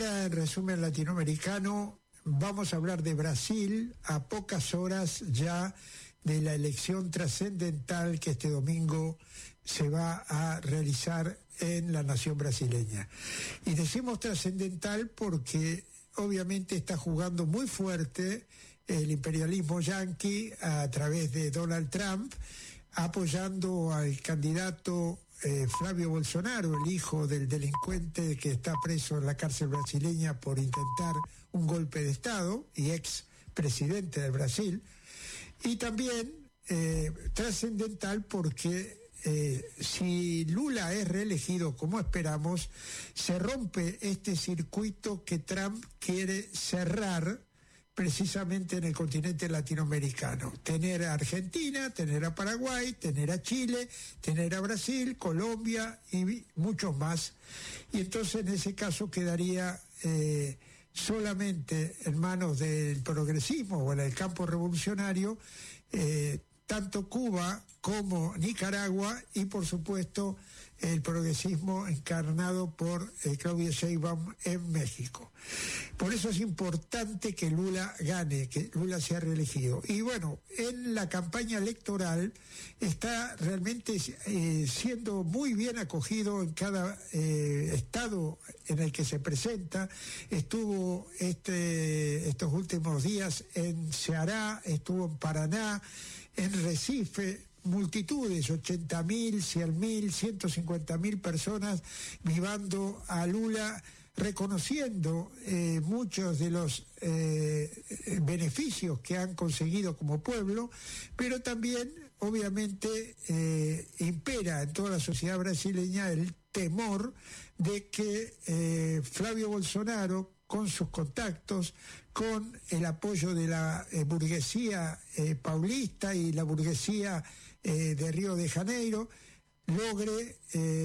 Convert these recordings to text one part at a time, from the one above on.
ahora en resumen latinoamericano vamos a hablar de Brasil a pocas horas ya de la elección trascendental que este domingo se va a realizar en la nación brasileña. Y decimos trascendental porque obviamente está jugando muy fuerte el imperialismo yanqui a través de Donald Trump, apoyando al candidato Flavio Bolsonaro, el hijo del delincuente que está preso en la cárcel brasileña por intentar un golpe de Estado y ex presidente de Brasil. Y también trascendental porque si Lula es reelegido como esperamos, se rompe este circuito que Trump quiere cerrar precisamente en el continente latinoamericano. Tener a Argentina, tener a Paraguay, tener a Chile, tener a Brasil, Colombia y muchos más. Y entonces en ese caso quedaría solamente en manos del progresismo o en el campo revolucionario, tanto Cuba como Nicaragua y por supuesto el progresismo encarnado por Claudia Sheinbaum en México. Por eso es importante que Lula gane, que Lula sea reelegido. Y bueno, en la campaña electoral está realmente siendo muy bien acogido en cada estado en el que se presenta. Estuvo estos últimos días en Ceará, estuvo en Paraná, en Recife, multitudes, 80.000, 100.000, 150.000 personas vivando a Lula, reconociendo muchos de los beneficios que han conseguido como pueblo, pero también obviamente impera en toda la sociedad brasileña el temor de que Flavio Bolsonaro, con sus contactos, con el apoyo de la burguesía paulista y la burguesía de Río de Janeiro, logre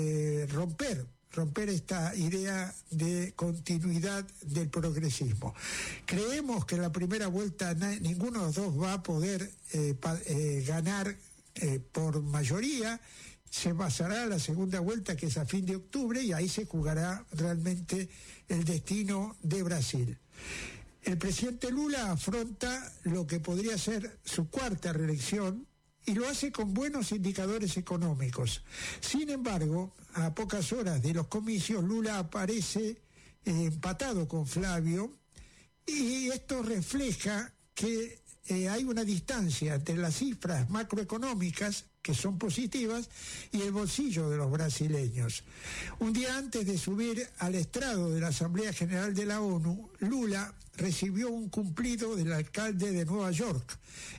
romper esta idea de continuidad del progresismo. Creemos que en la primera vuelta ninguno de los dos va a poder ganar por mayoría. Se pasará a la segunda vuelta, que es a fin de octubre, y ahí se jugará realmente el destino de Brasil. El presidente Lula afronta lo que podría ser su cuarta reelección y lo hace con buenos indicadores económicos. Sin embargo, a pocas horas de los comicios, Lula aparece empatado con Flavio y esto refleja que hay una distancia entre las cifras macroeconómicas, que son positivas, y el bolsillo de los brasileños. Un día antes de subir al estrado de la Asamblea General de la ONU, Lula recibió un cumplido del alcalde de Nueva York,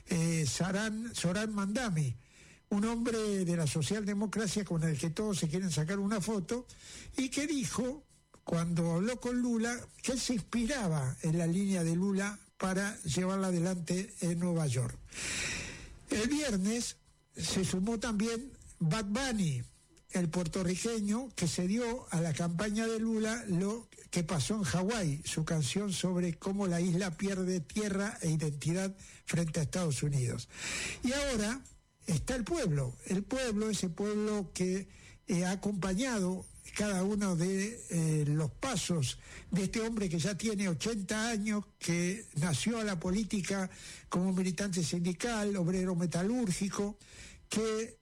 Zoran Mandami, un hombre de la socialdemocracia con el que todos se quieren sacar una foto, y que dijo, cuando habló con Lula, que él se inspiraba en la línea de Lula para llevarla adelante en Nueva York. El viernes se sumó también Bad Bunny, el puertorriqueño que se dio a la campaña de Lula lo que pasó en Hawái, su canción sobre cómo la isla pierde tierra e identidad frente a Estados Unidos. Y ahora está el pueblo, ese pueblo que ha acompañado cada uno de los pasos de este hombre que ya tiene 80 años, que nació a la política como militante sindical, obrero metalúrgico, que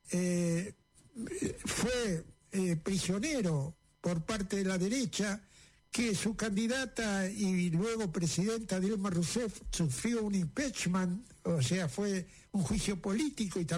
fue prisionero por parte de la derecha, que su candidata y luego presidenta Dilma Rousseff sufrió un impeachment, o sea, fue un juicio político y